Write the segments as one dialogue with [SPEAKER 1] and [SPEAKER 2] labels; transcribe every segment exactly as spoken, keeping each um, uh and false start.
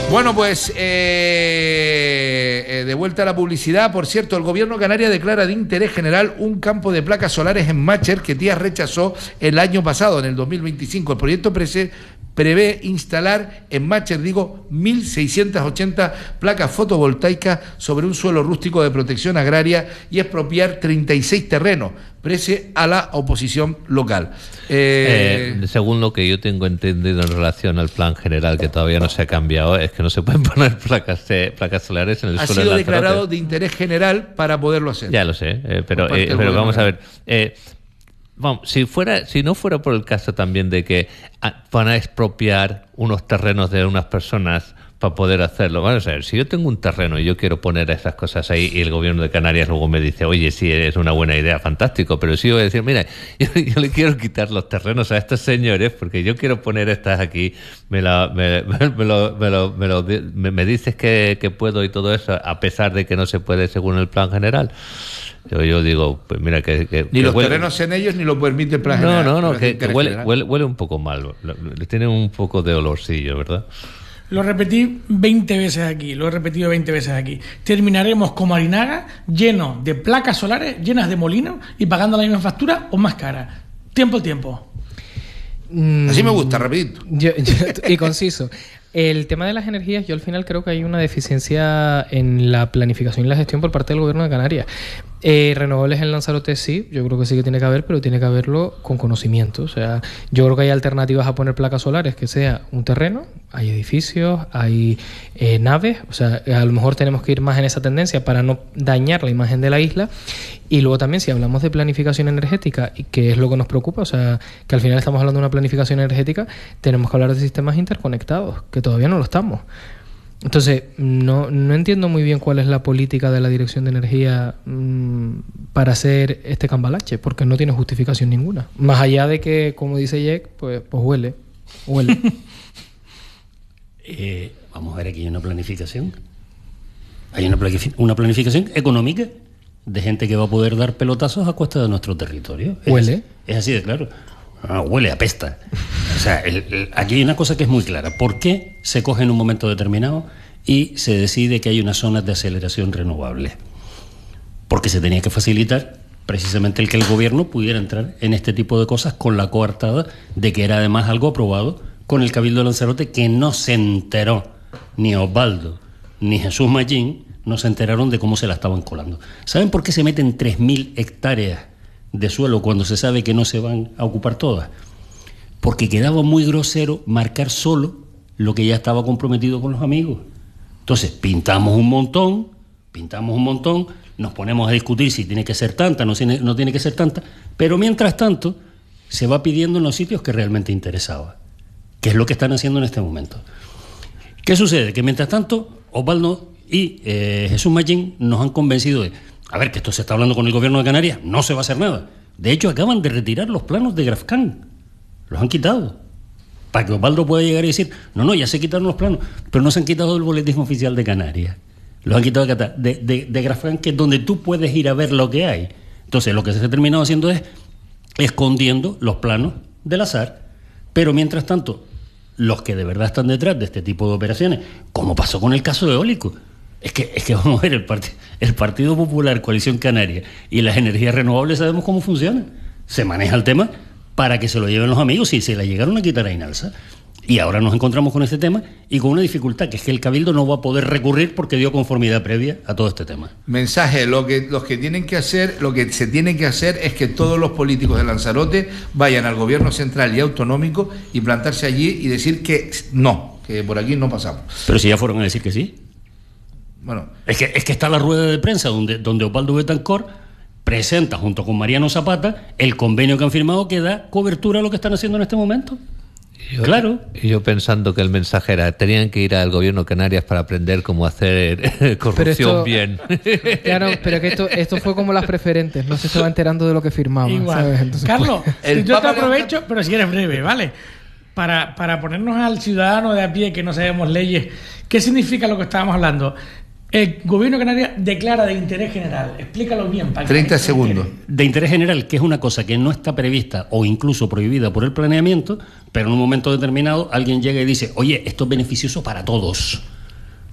[SPEAKER 1] Bueno, pues eh, eh, de vuelta a la publicidad. Por cierto, el gobierno de Canarias declara de interés general un campo de placas solares en Mácher que Tías rechazó el año pasado, en el dos mil veinticinco. El proyecto prese, prevé instalar en Mácher, digo, mil seiscientas ochenta placas fotovoltaicas sobre un suelo rústico de protección agraria y expropiar treinta y seis terrenos, pese a la oposición local.
[SPEAKER 2] Eh, eh, según lo que yo tengo entendido en relación al plan general, que todavía no se ha cambiado, es que no se pueden poner placas eh, placas solares en el
[SPEAKER 1] ha
[SPEAKER 2] suelo.
[SPEAKER 1] Ha sido declarado de interés general para poderlo hacer.
[SPEAKER 2] Ya lo sé, eh, pero, eh, pero vamos a ver. Eh, vamos, si fuera, si no fuera por el caso también de que a, van a expropiar unos terrenos de unas personas para poder hacerlo. Vamos a ver, si yo tengo un terreno y yo quiero poner esas cosas ahí y el gobierno de Canarias luego me dice, oye, sí, es una buena idea, fantástico, pero si yo voy a decir, mira, yo, yo le quiero quitar los terrenos a estos señores porque yo quiero poner estas aquí, me, la, me, me, me, lo, me, lo, me, lo, me, me dices que, que puedo y todo eso, a pesar de que no se puede según el plan general. Yo, yo digo, pues mira que... que
[SPEAKER 1] ni
[SPEAKER 2] que
[SPEAKER 1] los
[SPEAKER 2] huele...
[SPEAKER 1] terrenos en ellos ni lo permite el plan
[SPEAKER 2] no,
[SPEAKER 1] general.
[SPEAKER 2] No, no, no, que, que huele, huele, huele un poco mal, le tiene un poco de olorcillo, ¿verdad?
[SPEAKER 3] Lo repetí veinte veces aquí, lo he repetido veinte veces aquí. Terminaremos como Arinaga, lleno de placas solares, llenas de molinos y pagando la misma factura o más cara. Tiempo al tiempo.
[SPEAKER 1] Mm, Así me gusta, repito.
[SPEAKER 4] Yo, yo, y conciso. El tema de las energías, yo al final creo que hay una deficiencia en la planificación y la gestión por parte del gobierno de Canarias. Eh, renovables en Lanzarote sí, yo creo que sí que tiene que haber, pero tiene que haberlo con conocimiento. O sea, yo creo que hay alternativas a poner placas solares, que sea un terreno, hay edificios, hay eh, naves, o sea, a lo mejor tenemos que ir más en esa tendencia para no dañar la imagen de la isla. Y luego también, si hablamos de planificación energética, y que es lo que nos preocupa, o sea, que al final estamos hablando de una planificación energética, tenemos que hablar de sistemas interconectados, que todavía no lo estamos. Entonces, no, no entiendo muy bien cuál es la política de la Dirección de Energía mmm, para hacer este cambalache, porque no tiene justificación ninguna. Más allá de que, como dice Jack, pues, pues huele, huele.
[SPEAKER 5] eh, vamos a ver, aquí hay una planificación. Hay una, planific- una planificación económica de gente que va a poder dar pelotazos a cuesta de nuestro territorio. Es
[SPEAKER 4] ¿Huele?
[SPEAKER 5] Así, es así de claro. Ah, huele, apesta. O sea, el, el, aquí hay una cosa que es muy clara. ¿Por qué se coge en un momento determinado y se decide que hay unas zonas de aceleración renovable? Porque se tenía que facilitar precisamente el que el gobierno pudiera entrar en este tipo de cosas con la coartada de que era además algo aprobado con el Cabildo de Lanzarote, que no se enteró ni Osvaldo ni Jesús Mallín, no se enteraron de cómo se la estaban colando. ¿Saben por qué se meten tres mil hectáreas de suelo cuando se sabe que no se van a ocupar todas? Porque quedaba muy grosero marcar solo lo que ya estaba comprometido con los amigos. Entonces pintamos un montón, pintamos un montón, nos ponemos a discutir si tiene que ser tanta, no tiene, no tiene que ser tanta, pero mientras tanto se va pidiendo en los sitios que realmente interesaba, que es lo que están haciendo en este momento. ¿Qué sucede? Que mientras tanto Osvaldo y eh, Jesús Mallín nos han convencido de, a ver, que esto se está hablando con el gobierno de Canarias, no se va a hacer nada. De hecho, acaban de retirar los planos de Grafcan. Los han quitado. Para que Osvaldo pueda llegar y decir, no, no, ya se quitaron los planos, pero no se han quitado del boletín oficial de Canarias. Los han quitado de, de, de, de Grafcan, que es donde tú puedes ir a ver lo que hay. Entonces, lo que se ha terminado haciendo es escondiendo los planos del azar, pero mientras tanto, los que de verdad están detrás de este tipo de operaciones, como pasó con el caso de eólico, Es que, es que vamos a ver, el, part- el Partido Popular, Coalición Canaria y las energías renovables sabemos cómo funciona. Se maneja el tema para que se lo lleven los amigos y se la llegaron a quitar a Inalsa. Y ahora nos encontramos con este tema y con una dificultad, que es que el Cabildo no va a poder recurrir porque dio conformidad previa a todo este tema.
[SPEAKER 1] Mensaje, lo que, los que tienen que hacer, lo que se tiene que hacer es que todos los políticos de Lanzarote vayan al gobierno central y autonómico y plantarse allí y decir que no, que por aquí no pasamos.
[SPEAKER 5] Pero si ya fueron a decir que sí.
[SPEAKER 1] Bueno,
[SPEAKER 5] es que, es que está la rueda de prensa donde, donde Osvaldo Betancourt presenta junto con Mariano Zapata el convenio que han firmado que da cobertura a lo que están haciendo en este momento.
[SPEAKER 2] Yo,
[SPEAKER 5] claro.
[SPEAKER 2] Yo pensando que el mensaje era, tenían que ir al gobierno de Canarias para aprender cómo hacer corrupción
[SPEAKER 4] esto,
[SPEAKER 2] bien.
[SPEAKER 4] Claro, pero que esto, esto fue como las preferentes, no se estaba enterando de lo que firmaba.
[SPEAKER 3] Igual.
[SPEAKER 4] ¿Sabes? Entonces,
[SPEAKER 3] Carlos,
[SPEAKER 1] pues,
[SPEAKER 3] yo te aprovecho, pero si eres breve, ¿vale? Para, para ponernos al ciudadano de a pie que no sabemos leyes, ¿qué significa lo que estábamos hablando? El gobierno de Canarias declara de interés general. Explícalo bien. Para
[SPEAKER 1] treinta segundos.
[SPEAKER 5] De interés general, que es una cosa que no está prevista o incluso prohibida por el planeamiento, pero en un momento determinado alguien llega y dice, oye, esto es beneficioso para todos.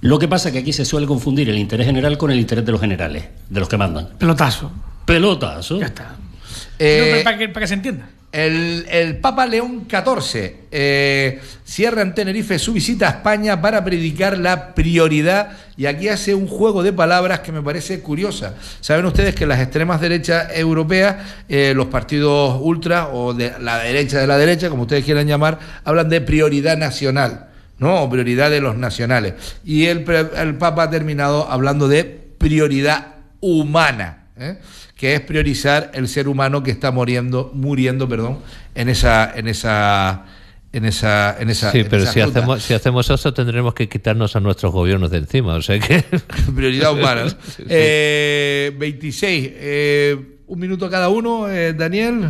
[SPEAKER 5] Lo que pasa es que aquí se suele confundir el interés general con el interés de los generales, de los que mandan.
[SPEAKER 3] Pelotazo.
[SPEAKER 5] Pelotazo.
[SPEAKER 3] Ya está.
[SPEAKER 1] Eh,
[SPEAKER 3] No, para, que, para que se entienda.
[SPEAKER 1] El, el Papa León catorce eh, cierra en Tenerife su visita a España para predicar la prioridad, y aquí hace un juego de palabras que me parece curiosa. Saben ustedes que las extremas derechas europeas, eh, los partidos ultra o de la derecha de la derecha, como ustedes quieran llamar, hablan de prioridad nacional, ¿no? O prioridad de los nacionales. Y el, el Papa ha terminado hablando de prioridad humana, ¿eh? que es priorizar el ser humano que está muriendo, muriendo, perdón, en esa, en esa, en esa, en esa.
[SPEAKER 2] Sí,
[SPEAKER 1] en
[SPEAKER 2] pero
[SPEAKER 1] esa
[SPEAKER 2] si
[SPEAKER 1] ruta.
[SPEAKER 2] hacemos, si hacemos eso tendremos que quitarnos a nuestros gobiernos de encima, o sea que.
[SPEAKER 1] Prioridad humana. ¿no?
[SPEAKER 2] Sí, sí.
[SPEAKER 1] Eh, veintiséis, eh, un minuto cada uno, eh, Daniel.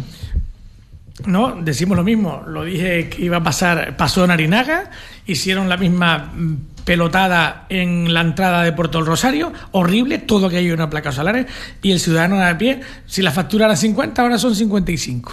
[SPEAKER 3] No, decimos lo mismo. Lo dije que iba a pasar, pasó en Arinaga, hicieron la misma pelotada en la entrada de Puerto del Rosario, horrible, todo que hay una placa solares, y el ciudadano de a pie, si la factura era cincuenta, ahora son cincuenta y cinco.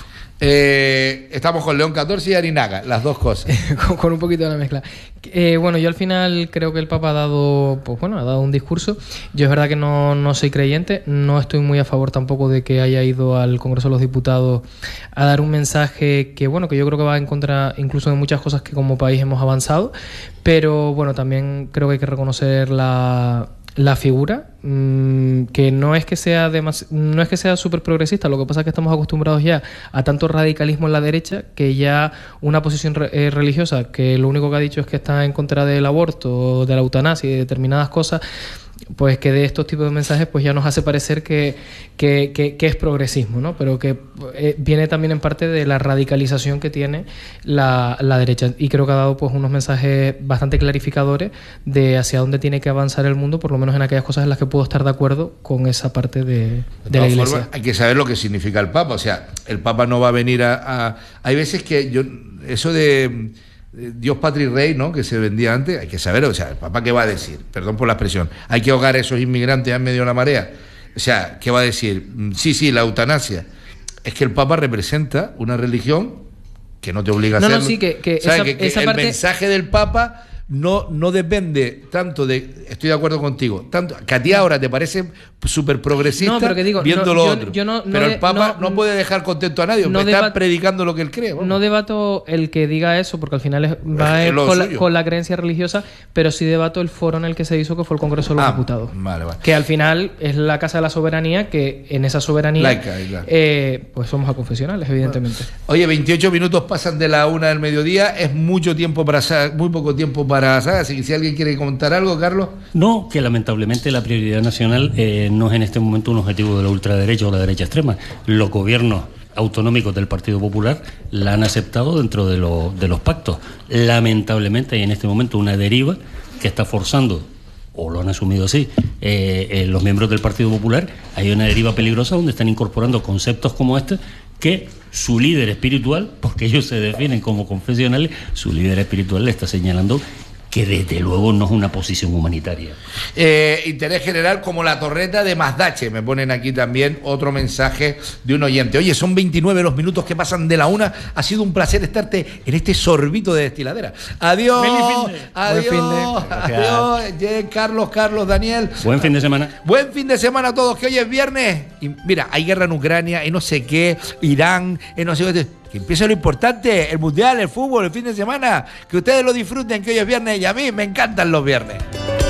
[SPEAKER 1] Eh, estamos con León catorce y Arinaga, las dos cosas.
[SPEAKER 4] con, con un poquito de la mezcla. Eh, bueno, yo al final creo que el Papa ha dado, pues bueno, ha dado un discurso. Yo es verdad que no, no soy creyente, no estoy muy a favor tampoco de que haya ido al Congreso de los Diputados a dar un mensaje que, bueno, que yo creo que va en contra incluso de muchas cosas que como país hemos avanzado, pero bueno, también creo que hay que reconocer la... la figura, mmm, que no es que sea demas- no es que sea súper progresista, lo que pasa es que estamos acostumbrados ya a tanto radicalismo en la derecha, que ya una posición re- eh, religiosa que lo único que ha dicho es que está en contra del aborto, de la eutanasia y de determinadas cosas, pues que de estos tipos de mensajes pues ya nos hace parecer que, que, que, que es progresismo, ¿no? Pero que eh, viene también en parte de la radicalización que tiene la, la derecha, y creo que ha dado pues unos mensajes bastante clarificadores de hacia dónde tiene que avanzar el mundo, por lo menos en aquellas cosas en las que puedo estar de acuerdo con esa parte de, de, de la Iglesia.
[SPEAKER 1] Formas, hay que saber lo que significa el Papa, o sea, el Papa no va a venir a... a hay veces que yo, eso de... Dios, patria y rey, ¿no? Que se vendía antes, hay que saber, o sea, el Papa ¿qué va a decir? Perdón por la expresión, hay que ahogar a esos inmigrantes en medio de la marea. O sea, ¿qué va a decir? Sí, sí, la eutanasia. Es que el Papa representa una religión que no te obliga a
[SPEAKER 4] no,
[SPEAKER 1] hacerlo.
[SPEAKER 4] No, sí, que, que,
[SPEAKER 1] esa,
[SPEAKER 4] que,
[SPEAKER 1] que
[SPEAKER 4] esa
[SPEAKER 1] el
[SPEAKER 4] parte...
[SPEAKER 1] mensaje del Papa no, no depende tanto de... Estoy de acuerdo contigo. Tanto que a ti ahora te parece súper progresista
[SPEAKER 4] no, pero que digo,
[SPEAKER 1] viendo
[SPEAKER 4] no,
[SPEAKER 1] lo
[SPEAKER 4] yo,
[SPEAKER 1] otro.
[SPEAKER 4] Yo no,
[SPEAKER 1] pero
[SPEAKER 4] no
[SPEAKER 1] el Papa
[SPEAKER 4] no,
[SPEAKER 1] no puede dejar contento a nadie,
[SPEAKER 4] no
[SPEAKER 1] está
[SPEAKER 4] debat-
[SPEAKER 1] predicando lo que él cree. Vamos.
[SPEAKER 4] No debato el que diga eso, porque al final es, va
[SPEAKER 1] es
[SPEAKER 4] con, la,
[SPEAKER 1] suyo.
[SPEAKER 4] con la creencia religiosa, pero sí debato el foro en el que se hizo, que fue el Congreso de los
[SPEAKER 1] Ah,
[SPEAKER 4] Diputados.
[SPEAKER 1] Vale, vale.
[SPEAKER 4] Que al final es la Casa de la Soberanía, que en esa soberanía
[SPEAKER 1] Laica, claro.
[SPEAKER 4] eh, pues somos aconfesionales, evidentemente.
[SPEAKER 1] Bueno. Oye, veintiocho minutos pasan de la una del mediodía, es mucho tiempo para muy poco tiempo para saga, así que si alguien quiere comentar algo, Carlos.
[SPEAKER 5] No, que lamentablemente la prioridad nacional eh, no es en este momento un objetivo de la ultraderecha o la derecha extrema. Los gobiernos autonómicos del Partido Popular la han aceptado dentro de, lo, de los pactos. Lamentablemente hay en este momento una deriva que está forzando, o lo han asumido así, eh, eh, los miembros del Partido Popular. Hay una deriva peligrosa donde están incorporando conceptos como este que su líder espiritual, porque ellos se definen como confesionales, su líder espiritual le está señalando que desde luego no es una posición humanitaria.
[SPEAKER 1] Eh, interés general como la torreta de Mazdache, me ponen aquí también otro mensaje de un oyente. Oye, son veintinueve los minutos que pasan de la una, ha sido un placer estarte en este sorbito de destiladera. Adiós, adiós, adiós, yeah, Carlos, Carlos, Daniel.
[SPEAKER 5] Buen fin de semana.
[SPEAKER 1] Buen fin de semana a todos, que hoy es viernes. Y mira, hay guerra en Ucrania, y no sé qué, Irán, y no sé qué. Que empiece lo importante, el mundial, el fútbol, el fin de semana. Que ustedes lo disfruten, que hoy es viernes y a mí me encantan los viernes.